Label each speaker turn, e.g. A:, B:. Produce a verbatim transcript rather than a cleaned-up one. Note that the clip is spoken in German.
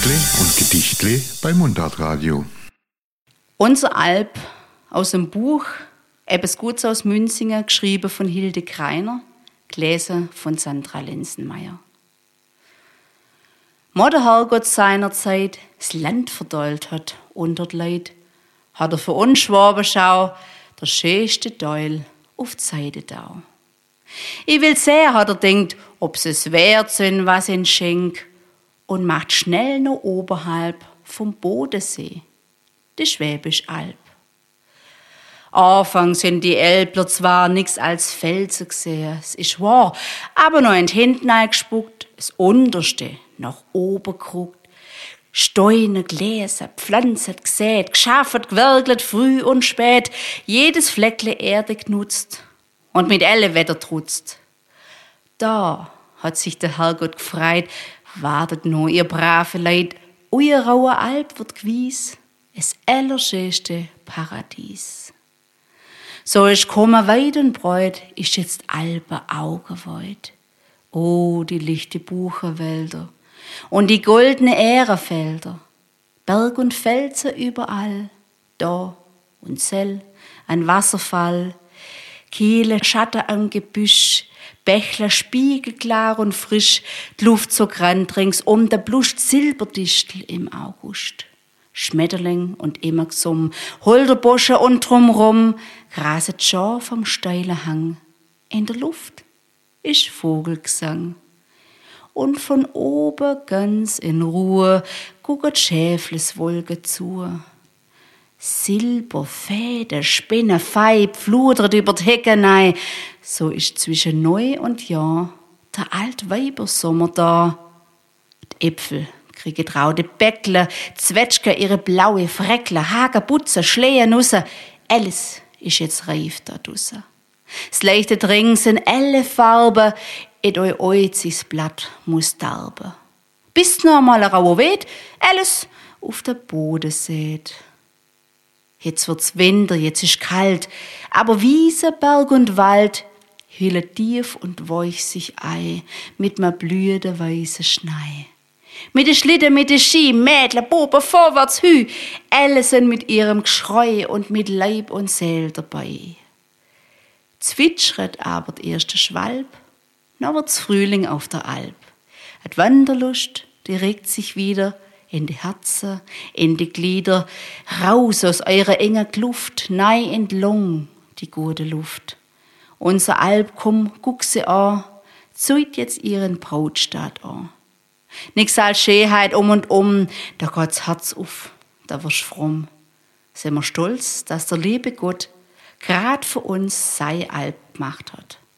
A: Geschichtle und Gedichtle bei Mundartradio.
B: Unser Alp aus dem Buch Etwas Gutes aus Münzingen, geschrieben von Hilde Kreiner, gelesen von Sandra Lenzenmeier. Mo der Herrgott seinerzeit das Land verdollt hat unter die Leid, hat er für uns Schwabenschau der schönste Deul auf die Seite da. Ich will sehen, hat er denkt, ob's es wert sind, was ihn schenk, und macht schnell noch oberhalb vom Bodensee, die Schwäbisch Alb. Anfangs sind die Elbler zwar nix als Felsen gesehen, es ist wahr, aber noch in die Hinten eingespuckt, das Unterste nach oben geguckt, Steine gelesen, Pflanzen gesät, geschafft, gewerkelt, früh und spät, jedes Fleckle Erde genutzt und mit alle Wetter trutzt. Da hat sich der Herrgott gefreut, wartet nur ihr brave Leid, euer rauer Alp wird gewies, es allerschönste Paradies. So ist kommen weit und breit, ist jetzt Alpe Augenweit. Oh, die lichte Buchenwälder und die goldene Ährenfelder, Berg und Felsen überall, da und Sell, ein Wasserfall, Kiele, Schatten am Gebüsch, Bächler spiegelklar und frisch, die Luft so grand ringsum, der bluscht Silberdistel im August. Schmetterling und immer Gesumm, Holderbosche und drumrum, graset Schar vom steilen Hang. In der Luft ist Vogelgesang. Und von oben ganz in Ruhe gucket Schäfles Wolke zu. Silberfäden, Spinnen, Feib, fludert über die Heckenei. So ist zwischen Neu und Jahr der Altweibersommer da. Die Äpfel kriegen raude Bäckle, Zwetschgen ihre blaue Freckle, Hagerbutze, Schleiernusse. Alles ist jetzt reif da draussen. Das leichte Dring sind alle Farben, et eu oizis Blatt muss darben. Bis noch mal ein rauer weht, alles auf der Boden seht. Jetzt wird's Winter, jetzt ist kalt, aber Wiese, Berg und Wald hüllen tief und weich sich ei mit ma blühende weiße Schnei. Mit de Schlitten, mit de Ski, Mädle, Buben, vorwärts, hü, alle sind mit ihrem Geschrei und mit Leib und Seel dabei. Zwitschert aber der erste Schwalb, noch wird's Frühling auf der Alp. Die Wanderlust, die regt sich wieder in die Herzen, in die Glieder, raus aus eurer engen Kluft, nei in die Lung, die gute Luft. Unser Alp, komm, guck sie an, zeigt jetzt ihren Brautstaat an. Nix als Schönheit um und um, da geht's Herz auf, da wirst fromm. Sind wir stolz, dass der liebe Gott grad für uns sei Alp gemacht hat.